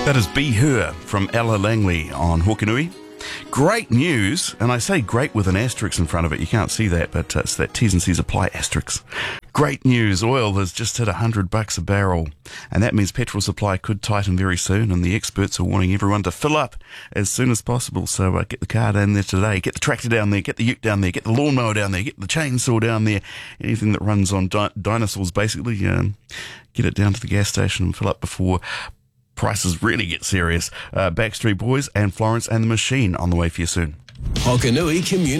That is Be Her from Ella Langley on Hokanui. Great news, and I say great with an asterisk in front of it. You can't see that, but it's that T's and C's apply asterisk. Great news, oil has just hit $100 a barrel, and that means petrol supply could tighten very soon, and the experts are warning everyone to fill up as soon as possible. So get the car down there today, get the tractor down there, get the ute down there, get the lawnmower down there, get the chainsaw down there, anything that runs on dinosaurs basically, get it down to the gas station and fill up before prices really get serious. Backstreet Boys and Florence and the Machine on the way for you soon. Hokanui Community